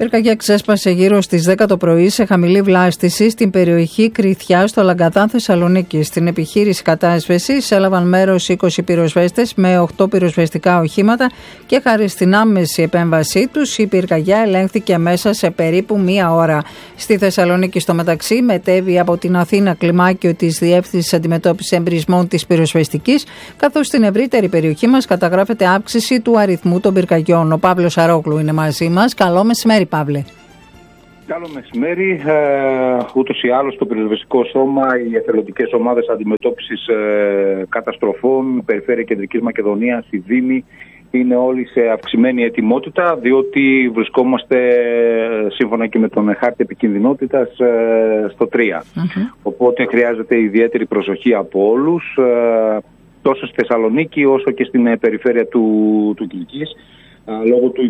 Πυρκαγιά ξέσπασε γύρω στις 10 το πρωί σε χαμηλή βλάστηση στην περιοχή Κρυθιά στο Λαγκαδά Θεσσαλονίκη. Στην επιχείρηση κατάσβεσης έλαβαν μέρος 20 πυροσβέστες με 8 πυροσβεστικά οχήματα και χάρη στην άμεση επέμβασή τους η πυρκαγιά ελέγχθηκε μέσα σε περίπου μία ώρα. Στη Θεσσαλονίκη στο μεταξύ μετέβη από την Αθήνα κλιμάκιο της Διεύθυνσης Αντιμετώπισης Εμπρισμών της Πυροσβεστικής, καθώς στην ευρύτερη περιοχή μας καταγράφεται αύξηση του αριθμού των πυρκαγιών. Ο Παύλος Αρόγλου είναι μαζί μας. Καλό μεσημέρι, Παύλε. Καλό μεσημέρι. Ούτως ή άλλως το πυροσβεστικό σώμα, οι εθελοντικές ομάδες αντιμετώπισης καταστροφών, η Περιφέρεια Κεντρικής Μακεδονίας, οι Δήμοι, είναι όλοι σε αυξημένη ετοιμότητα, διότι βρισκόμαστε σύμφωνα και με τον χάρτη επικινδυνότητας στο 3. Οπότε χρειάζεται ιδιαίτερη προσοχή από όλους, τόσο στη Θεσσαλονίκη όσο και στην περιφέρεια του Κιλκής, λόγω του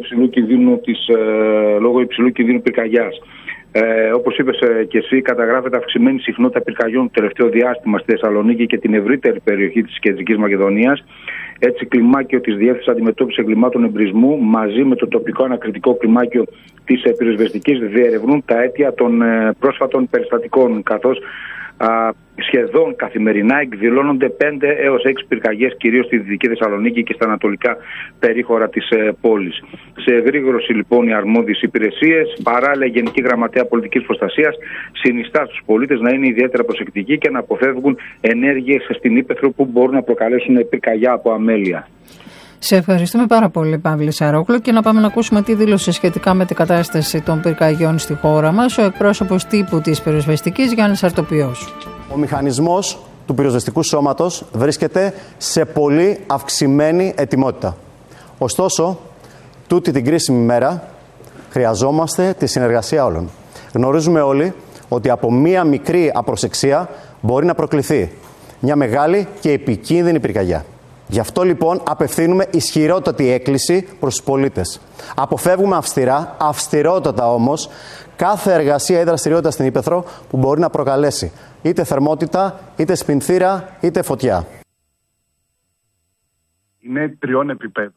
υψηλού κινδύνου πυρκαγιάς. Όπως είπες και εσύ, καταγράφεται αυξημένη συχνότητα πυρκαγιών το τελευταίο διάστημα στη Θεσσαλονίκη και την ευρύτερη περιοχή της Κεντρικής Μακεδονίας. Έτσι, κλιμάκιο της Διεύθυνσης Αντιμετώπισης Εγκλημάτων Εμπρισμού μαζί με το τοπικό ανακριτικό κλιμάκιο της πυροσβεστικής διερευνούν τα αίτια των πρόσφατων περιστατικών, καθώς σχεδόν καθημερινά εκδηλώνονται 5 έως 6 πυρκαγιές, κυρίως στη Δυτική Θεσσαλονίκη και στα ανατολικά περίχωρα της πόλης. Σε εγρήγορση λοιπόν οι αρμόδιες υπηρεσίες, παράλληλα η Γενική Γραμματέα Πολιτικής Προστασίας, συνιστά στους πολίτες να είναι ιδιαίτερα προσεκτικοί και να αποφεύγουν ενέργειες στην ύπαιθρο που μπορούν να προκαλέσουν πυρκαγιά από αμέλεια. Σε ευχαριστούμε πάρα πολύ, Παύλη Σαρόγλου, και να πάμε να ακούσουμε τι δήλωσε σχετικά με την κατάσταση των πυρκαγιών στη χώρα μας ο εκπρόσωπος τύπου της πυροσβεστικής, Γιάννης Αρτοπιός. Ο μηχανισμός του πυροσβεστικού σώματος βρίσκεται σε πολύ αυξημένη ετοιμότητα. Ωστόσο, τούτη την κρίσιμη μέρα χρειαζόμαστε τη συνεργασία όλων. Γνωρίζουμε όλοι ότι από μία μικρή απροσεξία μπορεί να προκληθεί μια μεγάλη και επικίνδυνη πυρκαγιά. Γι' αυτό λοιπόν απευθύνουμε ισχυρότατη έκκληση προς τους πολίτες. Αποφεύγουμε αυστηρότατα όμως, κάθε εργασία ή δραστηριότητα στην ύπαιθρο που μπορεί να προκαλέσει είτε θερμότητα, είτε σπινθήρα, είτε φωτιά. Είναι 3 επίπεδων.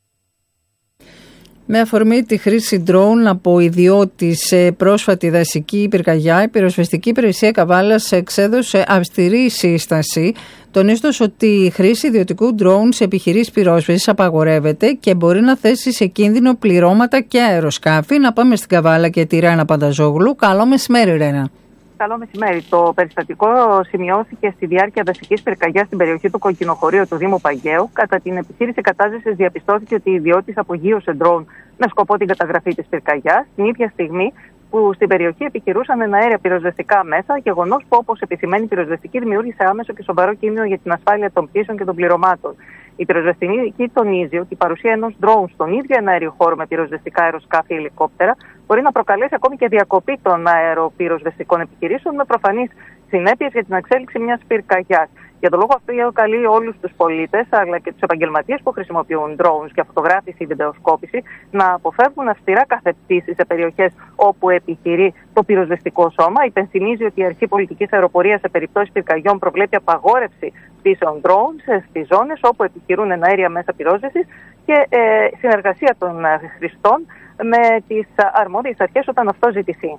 Με αφορμή τη χρήση ντρόουν από ιδιώτη σε πρόσφατη δασική πυρκαγιά, η Πυροσβεστική Υπηρεσία Καβάλας εξέδωσε αυστηρή σύσταση, τονίζοντας ότι η χρήση ιδιωτικού ντρόουν σε επιχειρήσεις πυρόσβεσης απαγορεύεται και μπορεί να θέσει σε κίνδυνο πληρώματα και αεροσκάφη. Να πάμε στην Καβάλα και τη Ρένα Πανταζόγλου. Καλό μεσημέρι, Ρένα. Καλό μεσημέρι. Το περιστατικό σημειώθηκε στη διάρκεια δασικής πυρκαγιάς στην περιοχή του Κοκκινοχωρίου του Δήμου Παγκαίου. Κατά την επιχείρηση κατάσβεσης διαπιστώθηκε ότι η ιδιώτης απογείωσε ντρόουν με σκοπό την καταγραφή της πυρκαγιάς. Την ίδια στιγμή που στην περιοχή επιχειρούσαν εναέρια πυροσβεστικά μέσα, γεγονός που, όπως επισημαίνει η πυροσβεστική, δημιούργησε άμεσο και σοβαρό κίνδυνο για την ασφάλεια των πτήσεων και των πληρωμάτων. Η πυροσβεστική τονίζει ότι η παρουσία ενός ντρόουν στον ίδιο εναέριο χώρο με πυροσβεστικά αεροσκάφη ή ελικόπτερα μπορεί να προκαλέσει ακόμη και διακοπή των αεροπυροσβεστικών επιχειρήσεων, με προφανείς συνέπειες για την εξέλιξη μιας πυρκαγιάς. Για τον λόγο αυτό, καλεί όλους τους πολίτες αλλά και τους επαγγελματίες που χρησιμοποιούν drones για φωτογράφηση ή βιντεοσκόπηση να αποφεύγουν αυστηρά κάθε πτήση σε περιοχές όπου επιχειρεί το πυροσβεστικό σώμα. Υπενθυμίζει ότι η Αρχή Πολιτικής Αεροπορίας σε περιπτώσεις πυρκαγιών προβλέπει απαγόρευση πτήσεων drones στις ζώνες όπου επιχειρούν εναέρια μέσα πυρόσβεσης και συνεργασία των χρηστών με τις αρμόδιες αρχές όταν αυτό ζητηθεί.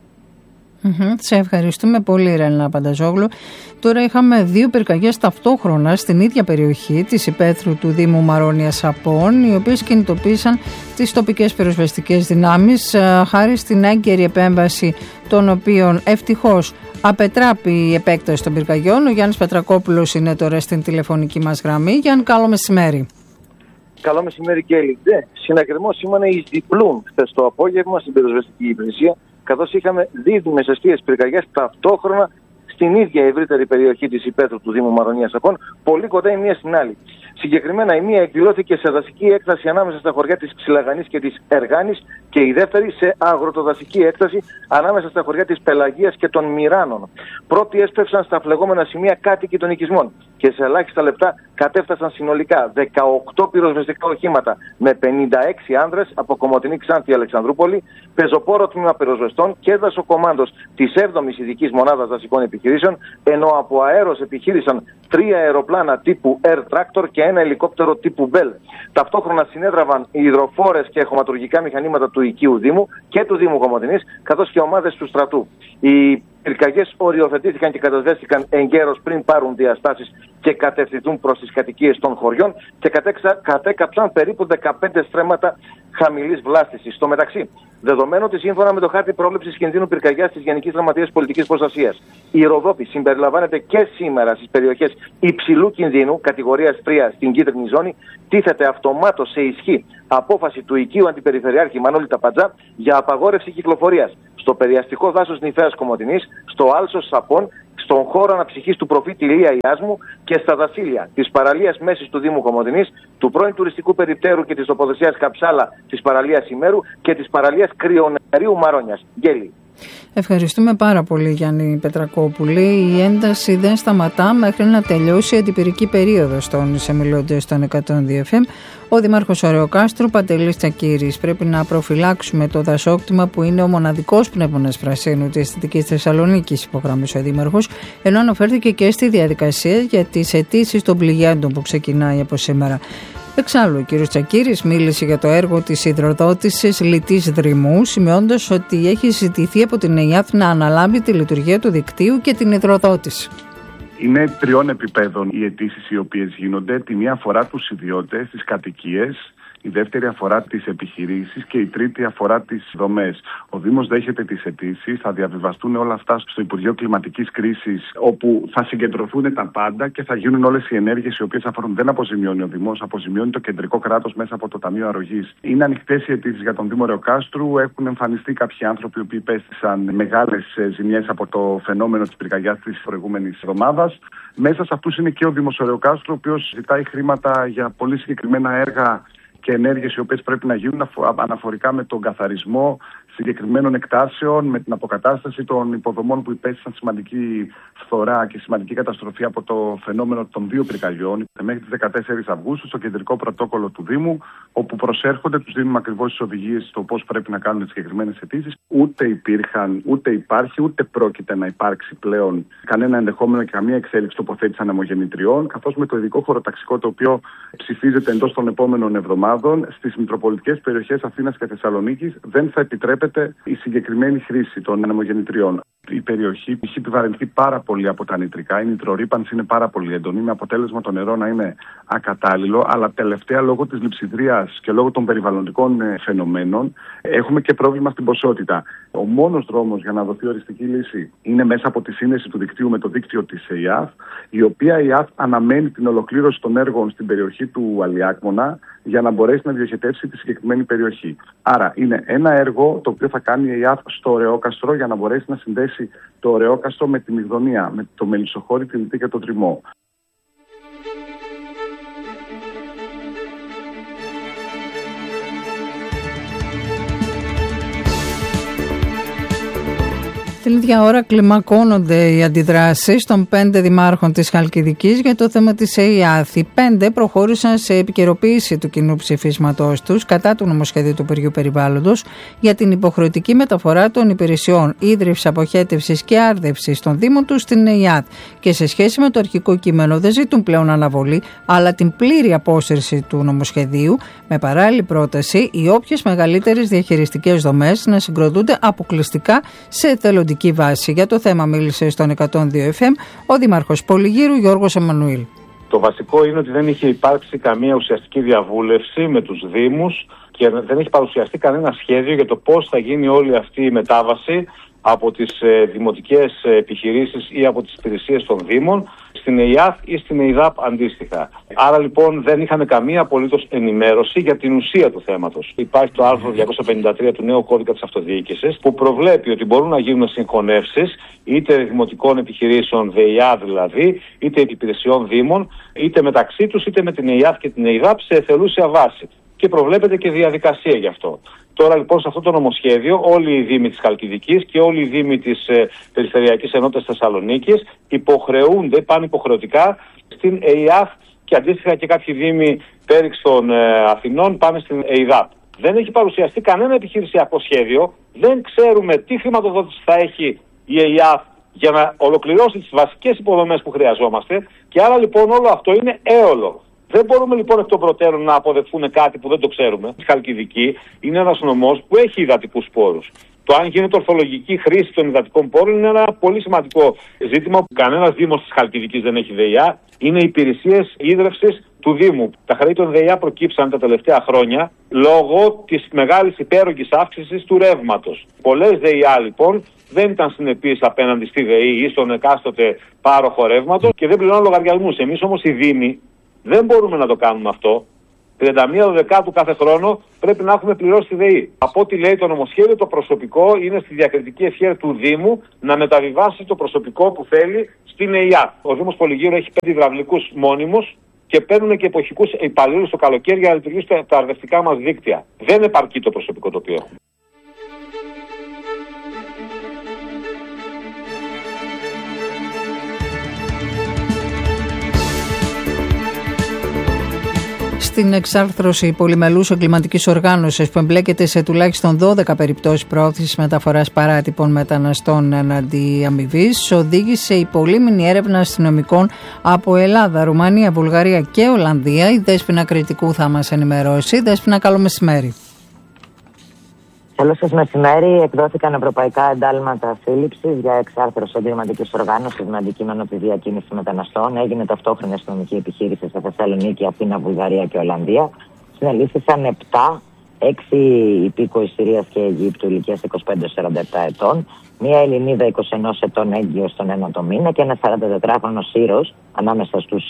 Σε ευχαριστούμε πολύ, Ρένα Πανταζόγλου. Τώρα είχαμε 2 πυρκαγιές ταυτόχρονα στην ίδια περιοχή της υπαίθρου του Δήμου Μαρώνιας Απών, οι οποίες κινητοποίησαν τις τοπικές πυροσβεστικές δυνάμεις χάρη στην έγκαιρη επέμβαση των οποίων ευτυχώς απετράπει η επέκταση των πυρκαγιών. Ο Γιάννης Πετρακόπουλος είναι τώρα στην τηλεφωνική μας γραμμή. Γιάννη, καλό μεσημέρι. Καλό μεσημέρι, Κέλλη. Συνακριμός σήμανε εις διπλούν χθες το απόγευμα στην πυροσβεστική υπηρεσία, καθώς είχαμε δίδυμες εστίες πυρκαγιές ταυτόχρονα στην ίδια ευρύτερη περιοχή της υπαίθρου του Δήμου Μαρωνίας Απών, πολύ κοντά η μία στην άλλη. Συγκεκριμένα, η μία εκδηλώθηκε σε δασική έκταση ανάμεσα στα χωριά της Ψιλαγανής και της Εργάνης και η δεύτερη σε αγροτοδασική έκταση ανάμεσα στα χωριά της Πελαγίας και των Μυράνων. Πρώτοι έσπευσαν στα φλεγόμενα σημεία κάτοικοι των οικισμών και σε ελάχιστα λεπτά κατέφτασαν συνολικά 18 πυροσβεστικά οχήματα με 56 άνδρες από Κομοτηνή, Ξάνθη, Αλεξανδρούπολη, πεζοπόρο τμήμα πυροσβεστών και δασοκομάντος της 7ης Ειδικής Μονάδας Δασικών Επιχειρήσεων, ενώ από αέρος επιχείρησαν 3 αεροπλάνα τύπου Air Tractor και ένα ελικόπτερο τύπου Bell. Ταυτόχρονα συνέδραβαν οι υδροφόρες και χωματουργικά μηχανήματα του οικείου Δήμου και του Δήμου Κομοτηνής, καθώς και ομάδες του στρατού. Οι πυρκαγιές οριοθετήθηκαν και κατασβέστηκαν εγκαίρως πριν πάρουν διαστάσεις και κατευθυνθούν προς τις κατοικίες των χωριών και κατέκαψαν περίπου 15 στρέμματα χαμηλής βλάστησης. Στο μεταξύ, δεδομένου ότι σύμφωνα με το χάρτη πρόληψης κινδύνου πυρκαγιάς της Γενικής Γραμματείας Πολιτικής Προστασίας, η Ροδόπη συμπεριλαμβάνεται και σήμερα στις περιοχές υψηλού κινδύνου, κατηγορίας 3 στην κίτρινη ζώνη, τίθεται αυτομάτως σε ισχύ απόφαση του οικείου Αντιπεριφερειάρχη Μανώλη Ταπαντζά για απαγόρευση κυκλοφορίας στο περιαστικό δάσος Νηφαίας Κομοτηνής, στο Άλσος Σαπών, στον χώρο αναψυχής του προφήτη Ηλία Ιάσμου και στα δασίλια της παραλίας Μέσης του Δήμου Κομοτηνής, του πρώην τουριστικού περιπτέρου και της τοποθεσίας Καψάλα της παραλίας Ημέρου και της παραλίας Κρυονερίου Μαρόνιας. Γέλη. Ευχαριστούμε πάρα πολύ, Γιάννη Πετρακόπουλη. Η ένταση δεν σταματά μέχρι να τελειώσει η αντιπυρική περίοδος, τόνισε μιλώντας στον 102 FM ο Δήμαρχος Ωρεοκάστρου Παντελής Τσακύρης. Πρέπει να προφυλάξουμε το δασόκτημα που είναι ο μοναδικός πνεύμονας πρασίνου της Δυτικής Θεσσαλονίκης, υπογράμμισε ο Δήμαρχος, ενώ αναφέρθηκε και στη διαδικασία για τις αιτήσεις των πληγέντων που ξεκινάει από σήμερα. Εξάλλου, ο κ. Τσακύρης μίλησε για το έργο της υδροδότησης Λιτής Δρυμού, σημειώντας ότι έχει ζητηθεί από την ΕΙΑΘ να αναλάβει τη λειτουργία του δικτύου και την υδροδότηση. Είναι 3 επιπέδων οι αιτήσεις οι οποίες γίνονται. Τη μία αφορά τους ιδιώτες, τις κατοικίες, η δεύτερη αφορά τις επιχειρήσεις και η τρίτη αφορά τις δομές. Ο Δήμος δέχεται τις αιτήσεις, θα διαβιβαστούν όλα αυτά στο Υπουργείο Κλιματικής Κρίσης, όπου θα συγκεντρωθούν τα πάντα και θα γίνουν όλες οι ενέργειες οι οποίες αφορούν. Δεν αποζημιώνει ο Δήμος, αποζημιώνει το κεντρικό κράτος μέσα από το Ταμείο Αρρωγής. Είναι ανοιχτές οι αιτήσεις για τον Δήμο Ωρεοκάστρου. Έχουν εμφανιστεί κάποιοι άνθρωποι οι οποίοι υπέστησαν μεγάλες ζημιές από το φαινόμενο της πυρκαγιάς της προηγούμενης εβδομάδας. Μέσα σε αυτούς είναι και ο Δήμος Ωρεοκάστρου, ο οποίος ζητάει χρήματα για πολύ συγκεκριμένα έργα και ενέργειες οι οποίες πρέπει να γίνουν αναφορικά με τον καθαρισμό συγκεκριμένων εκτάσεων, με την αποκατάσταση των υποδομών που υπέστησαν σημαντική φθορά και σημαντική καταστροφή από το φαινόμενο των 2 πυρκαγιών μέχρι τις 14 Αυγούστου στο κεντρικό πρωτόκολλο του Δήμου, όπου προσέρχονται, τους δίνουμε ακριβώς τις οδηγίες στο πώς πρέπει να κάνουν τις συγκεκριμένες αιτήσεις. Ούτε υπήρχαν, ούτε υπάρχει, ούτε πρόκειται να υπάρξει πλέον κανένα ενδεχόμενο και καμία εξέλιξη τοποθέτηση ανεμογεννητριών, καθώς με το ειδικό χωροταξικό το οποίο ψηφίζεται εντός των επόμενων εβδομάδων στις μητροπολιτικές περιοχές Αθήνας και Θεσσαλονίκης δεν θα επιτρέπεται η συγκεκριμένη χρήση των ανεμογεννητριών. Η περιοχή έχει επιβαρυνθεί πάρα πολύ από τα νητρικά. Η νητρορύπανση είναι πάρα πολύ έντονη, με αποτέλεσμα το νερό να είναι ακατάλληλο, αλλά τελευταία λόγω της λειψιδρίας και λόγω των περιβαλλοντικών φαινομένων έχουμε και πρόβλημα στην ποσότητα. Ο μόνος δρόμος για να δοθεί οριστική λύση είναι μέσα από τη σύνδεση του δικτύου με το δίκτυο της ΕΙΑΘ, η οποία η ΕΙΑΘ αναμένει την ολοκλήρωση των έργων στην περιοχή του Αλιάκμονα για να μπορέσει να διοχετεύσει τη συγκεκριμένη περιοχή. Άρα είναι ένα έργο το οποίο θα κάνει η ΕΙΑΘ στο Ωρεόκαστρο για να μπορέσει να συνδέσει το Ωρεόκαστρο με τη Μυγδονία, με το Μελισσοχώρι, τη Λιτή και το Τρυμό. Την ίδια ώρα κλιμακώνονται οι αντιδράσεις των 5 δημάρχων της Χαλκιδικής για το θέμα της ΕΙΑΘ. Οι 5 προχώρησαν σε επικαιροποίηση του κοινού ψηφίσματός τους κατά του νομοσχεδίου του Υπουργείου Περιβάλλοντος για την υποχρεωτική μεταφορά των υπηρεσιών ίδρυυσης, αποχέτευσης και άρδευσης των Δήμων τους στην ΕΙΑΘ. Και σε σχέση με το αρχικό κείμενο δεν ζητούν πλέον αναβολή, αλλά την πλήρη απόσυρση του νομοσχεδίου, με παράλληλη πρόταση οι όποιες μεγαλύτερες διαχειριστικές δομές να συγκροτούνται αποκλειστικά σε εθελοντική βάση. Για το θέμα μίλησε στον 102 FM ο Δήμαρχος Πολυγύρου Γιώργος Εμμανουήλ. Το βασικό είναι ότι δεν είχε υπάρξει καμία ουσιαστική διαβούλευση με τους Δήμους και δεν έχει παρουσιαστεί κανένα σχέδιο για το πώς θα γίνει όλη αυτή η μετάβαση από τις δημοτικές επιχειρήσεις ή από τις υπηρεσίες των Δήμων στην ΕΙΑΘ ή στην ΕΙΔΑΠ αντίστοιχα. Άρα λοιπόν δεν είχαμε καμία απολύτως ενημέρωση για την ουσία του θέματος. Υπάρχει το άρθρο 253 του νέου κώδικα της αυτοδιοίκησης που προβλέπει ότι μπορούν να γίνουν συγχωνεύσεις είτε δημοτικών επιχειρήσεων, ΔΕΙΑ δηλαδή, είτε υπηρεσιών Δήμων, είτε μεταξύ τους είτε με την ΕΙΑΘ και την ΕΙΔΑΠ σε εθελούσια βάση. Και προβλέπεται και διαδικασία γι' αυτό. Τώρα λοιπόν σε αυτό το νομοσχέδιο όλοι οι Δήμοι της Χαλκιδικής και όλοι οι Δήμοι της Περιφερειακής Ενότητας Θεσσαλονίκης υποχρεούνται, πάνε υποχρεωτικά στην ΕΙΑΘ και αντίστοιχα και κάποιοι Δήμοι πέριξ των Αθηνών πάνε στην ΕΙΔΑΠ. Δεν έχει παρουσιαστεί κανένα επιχειρησιακό σχέδιο, δεν ξέρουμε τι χρηματοδότηση θα έχει η ΕΙΑΘ για να ολοκληρώσει τις βασικές υποδομές που χρειαζόμαστε, και άρα λοιπόν όλο αυτό είναι έολο. Δεν μπορούμε λοιπόν εκ των προτέρων να αποδεχθούν κάτι που δεν το ξέρουμε. Η Χαλκιδική είναι ένας νομός που έχει υδατικούς πόρους. Το αν γίνεται ορθολογική χρήση των υδατικών πόρων είναι ένα πολύ σημαντικό ζήτημα που κανένας δήμος της Χαλκιδικής δεν έχει ΔΕΙΑ. Είναι υπηρεσίες ίδρευσης του Δήμου. Τα χρέη των ΔΕΙΑ προκύψαν τα τελευταία χρόνια λόγω της μεγάλης υπέρογγης αύξησης του ρεύματος. Πολλές ΔΕΙΑ λοιπόν δεν ήταν συνεπείς απέναντι στη ΔΕΗ ή στον εκάστοτε πάροχο ρεύματος και δεν πληρώνουν λογαριασμούς. Εμείς όμως οι Δήμοι δεν μπορούμε να το κάνουμε αυτό. 31 Δεκάτου κάθε χρόνο πρέπει να έχουμε πληρώσει τη ΔΕΗ. Από ό,τι λέει το νομοσχέδιο, το προσωπικό είναι στη διακριτική ευχέρεια του Δήμου να μεταβιβάσει το προσωπικό που θέλει στην ΕΙΑ. Ο Δήμος Πολυγύρου έχει 5 υδραυλικούς μόνιμους και παίρνουν και εποχικούς υπαλλήλους το καλοκαίρι για να λειτουργήσουν τα αρδευτικά μας δίκτυα. Δεν επαρκεί το προσωπικό το οποίο έχουμε. Στην εξάρθρωση πολυμελούς εγκληματικής οργάνωσης που εμπλέκεται σε τουλάχιστον 12 περιπτώσεις προώθησης μεταφοράς παράτυπων μεταναστών εναντί αμοιβής, οδήγησε η πολύμηνη έρευνα αστυνομικών από Ελλάδα, Ρουμανία, Βουλγαρία και Ολλανδία. Η Δέσποινα Κρητικού θα μας ενημερώσει. Δέσποινα, καλό μεσημέρι. Καλό σας μεσημέρι. Εκδόθηκαν ευρωπαϊκά εντάλματα σύλληψης για εξάρθρωση εγκληματικής οργάνωσης με αντικείμενο τη διακίνηση μεταναστών. Έγινε ταυτόχρονη αστυνομική επιχείρηση σε Θεσσαλονίκη, Αθήνα, Βουλγαρία και Ολλανδία. Συνελήφθησαν 6 υπήκοοι Συρίας και Αιγύπτου ηλικίας 25-47 ετών, μία Ελληνίδα 21 ετών έγκυος στον 1ο μήνα και ένα 44χρονο Σύρος ανάμεσα στους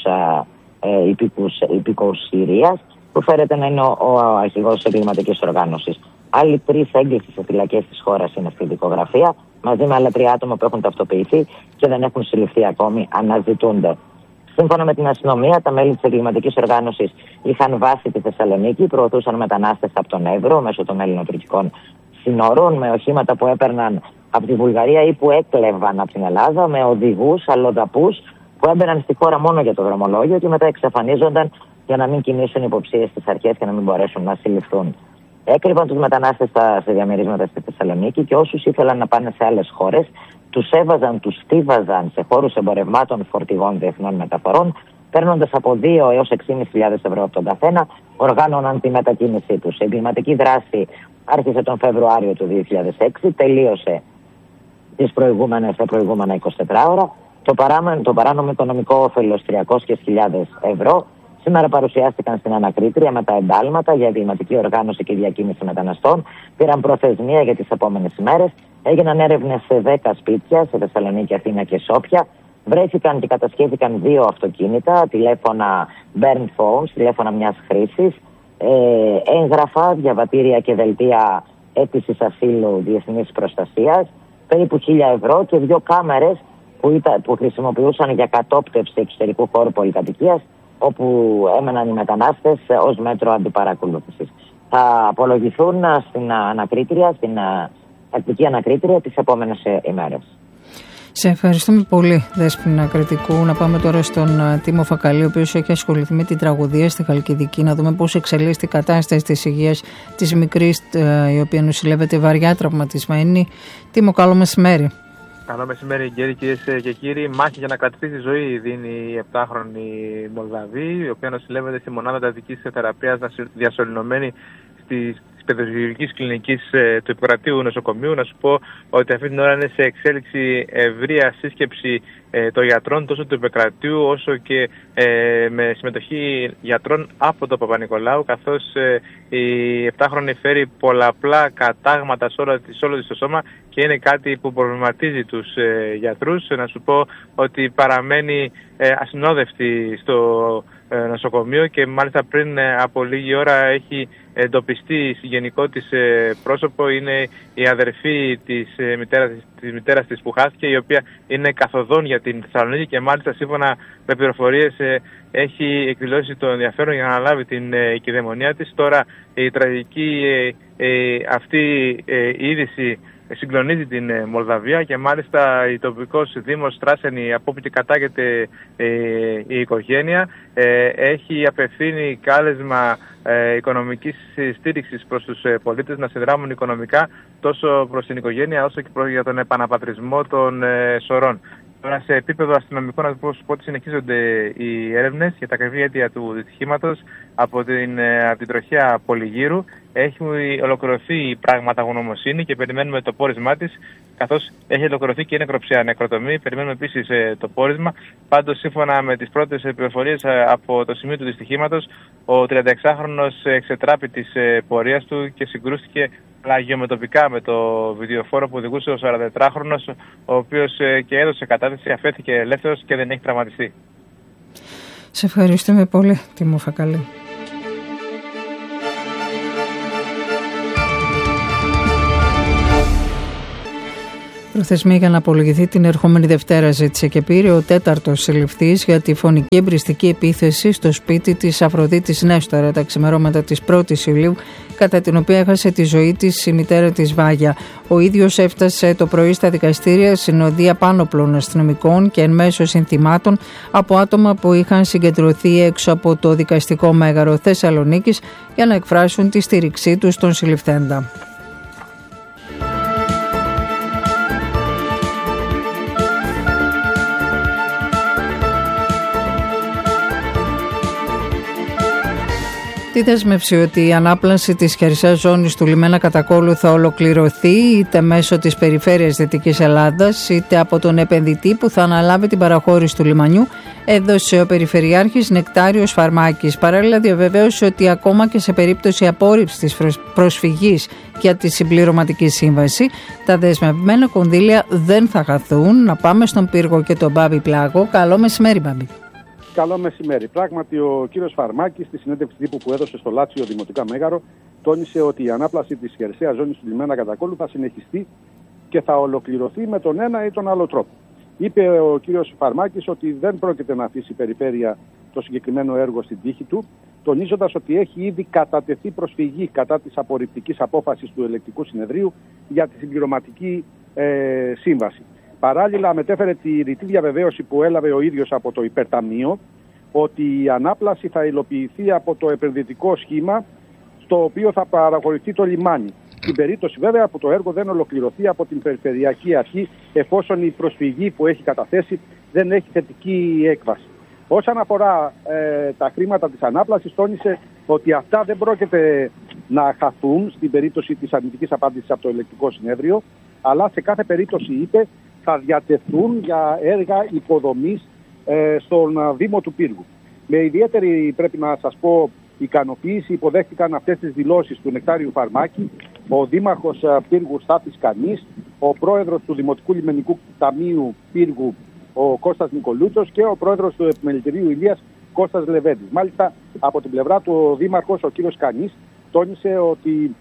υπήκοους Συρίας, που φέρεται να είναι ο αρχηγός της εγκληματικής οργάνωσης. Άλλοι 3 έγκλησης σε φυλακές της χώρας είναι στη δικογραφία, μαζί με άλλα 3 άτομα που έχουν ταυτοποιηθεί και δεν έχουν συλληφθεί ακόμη, αναζητούνται. Σύμφωνα με την αστυνομία, τα μέλη της εγκληματικής οργάνωσης είχαν βάση τη Θεσσαλονίκη, προωθούσαν μετανάστες από τον Εύρο μέσω των ελληνοτουρκικών συνόρων, με οχήματα που έπαιρναν από τη Βουλγαρία ή που έκλεβαν από την Ελλάδα, με οδηγούς, αλλοδαπούς που έμπαιναν στη χώρα μόνο για το δρομολόγιο και μετά εξαφανίζονταν για να μην κινήσουν υποψίες στις αρχές και να μην μπορέσουν να συλληφθούν. Έκρυβαν τους μετανάστες σε διαμερίσματα στη Θεσσαλονίκη και όσους ήθελαν να πάνε σε άλλες χώρες, τους έβαζαν, τους στίβαζαν σε χώρους εμπορευμάτων φορτηγών διεθνών μεταφορών, παίρνοντας από 2 έως 6.500 ευρώ από τον καθένα, οργάνωναν τη μετακίνησή τους. Η εγκληματική δράση άρχισε τον Φεβρουάριο του 2006, τελείωσε τα προηγούμενα 24 ώρα. Το παράνομο οικονομικό όφελος 300.000 ευρώ. Σήμερα παρουσιάστηκαν στην ανακρίτρια με τα εντάλματα για εγκληματική οργάνωση και διακίνηση μεταναστών. Πήραν προθεσμία για τις επόμενες ημέρες. Έγιναν έρευνες σε 10 σπίτια, σε Θεσσαλονίκη, Αθήνα και Σόφια. Βρέθηκαν και κατασχέθηκαν 2 αυτοκίνητα, τηλέφωνα burn phones, τηλέφωνα μιας χρήσης, έγγραφα, διαβατήρια και δελτία αίτησης ασύλου διεθνής προστασίας, περίπου 1.000 ευρώ και 2 κάμερες που χρησιμοποιούσαν για κατόπτευση εξωτερικού χώρου πολυκατοικίας, όπου έμεναν οι μετανάστες ως μέτρο αντιπαρακολούθησης. Θα απολογηθούν στην ανακρίτρια, στην τακτική ανακρίτρια τις επόμενες ημέρες. Σε ευχαριστούμε πολύ, Δέσποινα Κρητικού. Να πάμε τώρα στον Τίμο Φακαλή, ο οποίος έχει ασχοληθεί με την τραγωδία στη Χαλκιδική, να δούμε πώς εξελίσσεται η κατάσταση της υγείας της μικρής, η οποία νοσηλεύεται βαριά τραυματισμένη. Τίμο, καλό μεσημέρι. Καλό μεσημέρι, κυρίες και κύριοι. Μάχη για να κρατήσει τη ζωή δίνει η 7χρονη Μολδαβή, η οποία νοσηλεύεται στη μονάδα εντατικής θεραπείας διασωληνωμένη της παιδοχειρουργικής κλινικής του Ιπποκρατίου νοσοκομείου. Να σου πω ότι αυτή την ώρα είναι σε εξέλιξη ευρεία σύσκεψη των γιατρών τόσο του Ιπποκρατίου όσο και με συμμετοχή γιατρών από το Παπα-Νικολάου, καθώς η 7χρονη φέρει πολλαπλά κατάγματα σε όλο της το σώμα και είναι κάτι που προβληματίζει τους γιατρούς. Να σου πω ότι παραμένει ασυνόδευτη στο νοσοκομείο και μάλιστα πριν από λίγη ώρα έχει εντοπιστεί συγγενικό της πρόσωπο. Είναι η αδερφή της μητέρας της που χάθηκε, η οποία είναι καθοδόν για την Θεσσαλονίκη και μάλιστα σύμφωνα με πληροφορίες έχει εκδηλώσει το ενδιαφέρον για να αναλάβει την κυδαιμονία της. Τώρα η τραγική αυτή είδηση συγκλονίζει την Μολδαβία και μάλιστα η τοπικός δήμος Στράσενη, από όπου και κατάγεται η οικογένεια, έχει απευθύνει κάλεσμα οικονομικής στήριξης προς τους πολίτες να συνδράμουν οικονομικά τόσο προς την οικογένεια όσο και για τον επαναπατρισμό των σωρών. Τώρα, σε επίπεδο αστυνομικό, να πω ότι συνεχίζονται οι έρευνες για τα ακριβή αίτια του δυστυχήματος από την τροχιά Πολυγύρου. Έχει ολοκληρωθεί η πραγματογνωμοσύνη και περιμένουμε το πόρισμά της, καθώς έχει ολοκληρωθεί και η νεκροψία νεκροτομή. Περιμένουμε επίσης το πόρισμα. Πάντως, σύμφωνα με τις πρώτες πληροφορίες από το σημείο του δυστυχήματος, ο 36χρονος εξετράπη της πορείας του και συγκρούστηκε πλαγιομετωπικά με το βιντεοφόρο που οδηγούσε ο 44χρονος, ο οποίος και έδωσε κατάθεση, αφέθηκε ελεύθερος και δεν έχει τραυματιστεί. Σε ευχαριστούμε πολύ, Τίμο Φακαλή. Προθεσμία για να απολογηθεί την ερχόμενη Δευτέρα ζήτησε και πήρε ο 4ος συλληφθής για τη φωνική εμπριστική επίθεση στο σπίτι της Αφροδίτης Νέστορα τα ξημερώματα της 1ης Ιουλίου, κατά την οποία έχασε τη ζωή της η μητέρα της Βάγια. Ο ίδιος έφτασε το πρωί στα δικαστήρια συνοδεία πάνωπλων αστυνομικών και εν μέσω συνθημάτων από άτομα που είχαν συγκεντρωθεί έξω από το δικαστικό μέγαρο Θεσσαλονίκης για να εκφράσουν τη στήριξή τους στον συλληφθέντα. Τη δέσμευση ότι η ανάπλαση της χερσαίας ζώνης του λιμένα Κατακόλου θα ολοκληρωθεί είτε μέσω της περιφέρειας Δυτικής Ελλάδας είτε από τον επενδυτή που θα αναλάβει την παραχώρηση του λιμανιού, έδωσε ο Περιφερειάρχης Νεκτάριος Φαρμάκης. Παράλληλα διαβεβαίωσε ότι ακόμα και σε περίπτωση απόρριψης της προσφυγής για τη συμπληρωματική σύμβαση, τα δεσμευμένα κονδύλια δεν θα χαθούν. Να πάμε στον Πύργο και τον Μπάμπη Πλάγο. Καλό μεσημέρι, Μπάμπη. Καλό μεσημέρι. Πράγματι, ο κύριος Φαρμάκης, στη συνέντευξη τύπου που έδωσε στο Λάτσιο Δημοτικά Μέγαρο, τόνισε ότι η ανάπλαση της χερσαίας ζώνης του λιμένα Κατακόλου θα συνεχιστεί και θα ολοκληρωθεί με τον ένα ή τον άλλο τρόπο. Είπε ο κύριος Φαρμάκης ότι δεν πρόκειται να αφήσει η περιφέρεια το συγκεκριμένο έργο στην τύχη του, τονίζοντας ότι έχει ήδη κατατεθεί προσφυγή κατά της απορριπτικής απόφασης του Ελεκτικού Συνεδρίου για τη συμπληρωματική σύμβαση. Παράλληλα, μετέφερε τη ρητή διαβεβαίωση που έλαβε ο ίδιος από το Υπερταμείο ότι η ανάπλαση θα υλοποιηθεί από το επενδυτικό σχήμα στο οποίο θα παραχωρηθεί το λιμάνι. Στην περίπτωση βέβαια που το έργο δεν ολοκληρωθεί από την Περιφερειακή Αρχή, εφόσον η προσφυγή που έχει καταθέσει δεν έχει θετική έκβαση. Όσον αφορά τα χρήματα της ανάπλασης, τόνισε ότι αυτά δεν πρόκειται να χαθούν στην περίπτωση της αρνητικής απάντησης από το Ελεκτικό Συνέδριο, αλλά σε κάθε περίπτωση, είπε, θα διατεθούν για έργα υποδομής στον Δήμο του Πύργου. Με ιδιαίτερη, πρέπει να σας πω, ικανοποίηση υποδέχτηκαν αυτές τις δηλώσεις του Νεκτάριου Φαρμάκη ο Δήμαρχος Πύργου Στάθης Κανής, ο Πρόεδρος του Δημοτικού Λιμενικού Ταμείου Πύργου ο Κώστας Νικολούτσος και ο Πρόεδρος του Επιμελητηρίου Ηλίας Κώστας Λεβέντης. Μάλιστα, από την πλευρά του ο Δήμαρχος, ο κύριος Κανής, τόνισε ότι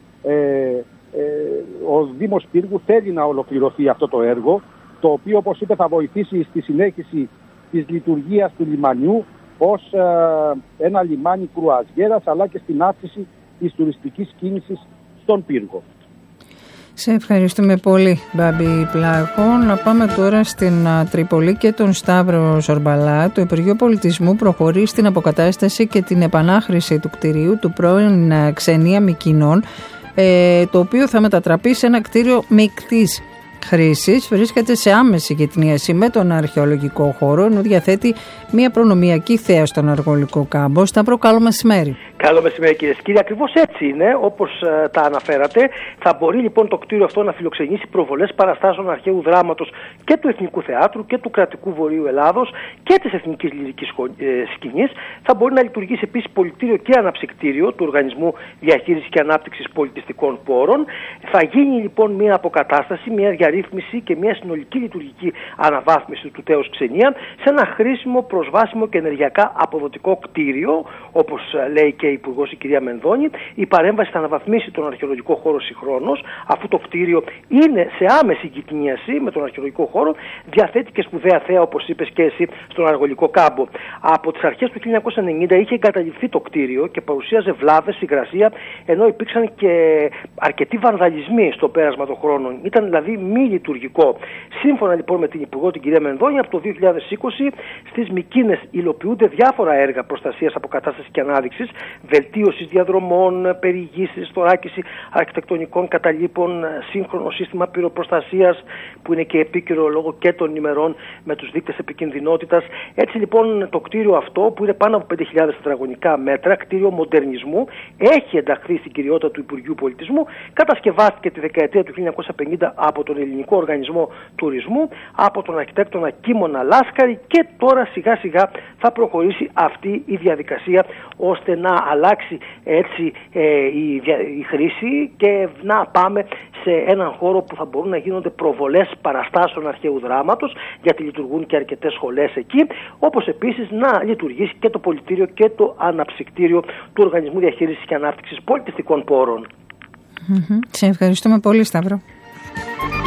ο Δήμος Πύργου θέλει να ολοκληρωθεί αυτό το έργο, το οποίο, όπως είπε, θα βοηθήσει στη συνέχιση της λειτουργίας του λιμανιού ως ένα λιμάνι κρουαζιέρας, αλλά και στην αύξηση της τουριστικής κίνησης στον Πύργο. Σε ευχαριστούμε πολύ, Μπάμπη Πλάγο. Να πάμε τώρα στην Τρίπολη και τον Σταύρο Ζορμπαλά. Το Υπουργείο Πολιτισμού προχωρεί στην αποκατάσταση και την επανάχρηση του κτηρίου του πρώην Ξενία Μικοινών, το οποίο θα μετατραπεί σε ένα κτίριο μεικτής χρήσης. Βρίσκεται σε άμεση γειτονίαση με τον αρχαιολογικό χώρο, ενώ διαθέτει μια προνομιακή θέα στον αργολικό κάμπο. Σταύρο, καλό μεσημέρι. Καλό μεσημέρι, κυρίες και κύριοι. Ακριβώς έτσι είναι, όπως τα αναφέρατε. Θα μπορεί λοιπόν το κτίριο αυτό να φιλοξενήσει προβολές παραστάσεων αρχαίου δράματος και του Εθνικού Θεάτρου και του Κρατικού Βορείου Ελλάδος και της Εθνικής Λυρικής Σκηνής. Θα μπορεί να λειτουργήσει επίσης πολιτήριο και αναψυκτήριο του Οργανισμού Διαχείρισης και Ανάπτυξης Πολιτιστικών Πόρων. Θα γίνει λοιπόν μια αποκατάσταση, μια διαρρύθμιση και μια συνολική λειτουργική αναβάθμιση του τέος Ξενία σε ένα χρήσιμο, προσβάσιμο και ενεργειακά αποδοτικό κτίριο, όπως λέει και η Υπουργός η κυρία Μενδώνη. Η παρέμβαση θα αναβαθμίσει τον αρχαιολογικό χώρο συγχρόνως, αφού το κτίριο είναι σε άμεση γειτονίαση με τον αρχαιολογικό χώρο, διαθέτει και σπουδαία θέα, όπως είπες και εσύ, στον αργολικό κάμπο. Από τις αρχές του 1990 είχε εγκαταλειφθεί το κτίριο και παρουσίαζε βλάβες, υγρασία, ενώ υπήρξαν και αρκετοί βανδαλισμοί βανταλισμοί στο πέρασμα των χρόνων. Ήταν δηλαδή μη λειτουργικό. Σύμφωνα λοιπόν με την Υπουργό την κυρία Μενδώνη, από το 2020 στις Μυκήνες υλοποιούνται διάφορα έργα προστασίας, αποκατάστασης και ανάδειξης, βελτίωσης διαδρομών, περιηγήσεις, θωράκιση αρχιτεκτονικών καταλήπων, σύγχρονο σύστημα πυροπροστασίας που είναι και επίκαιρο λόγω και των ημερών με τους δείκτες επικινδυνότητας. Έτσι λοιπόν το κτίριο αυτό, που είναι πάνω από 5.000 τετραγωνικά μέτρα, κτίριο μοντερνισμού, έχει ενταχθεί στην κυριότητα του Υπουργείου Πολιτισμού, κατασκευάστηκε τη δεκαετία του 1950 από τον Ελληνικό Οργανισμό Τουρισμού, από τον αρχιτέκτονα Κίμωνα Λάσκαρη, και τώρα σιγά σιγά θα προχωρήσει αυτή η διαδικασία ώστε να αλλάξει έτσι η χρήση και να πάμε σε έναν χώρο που θα μπορούν να γίνονται προβολές παραστάσεων αρχαίου δράματος, γιατί λειτουργούν και αρκετές σχολές εκεί, όπως επίσης να λειτουργήσει και το πολιτήριο και το αναψυκτήριο του Οργανισμού Διαχείρισης και Ανάπτυξης Πολιτιστικών Πόρων. Σε ευχαριστούμε πολύ, Σταύρο.